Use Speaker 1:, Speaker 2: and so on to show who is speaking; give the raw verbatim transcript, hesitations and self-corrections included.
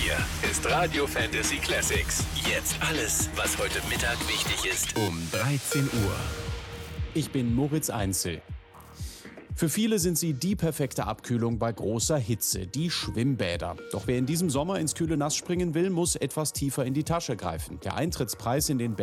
Speaker 1: Hier ist Radio Fantasy Classics. Jetzt alles, was heute Mittag wichtig ist, um dreizehn Uhr.
Speaker 2: Ich bin Moritz Einzel. Für viele sind sie die perfekte Abkühlung bei großer Hitze, die Schwimmbäder. Doch wer in diesem Sommer ins kühle Nass springen will, muss etwas tiefer in die Tasche greifen. Der Eintrittspreis in den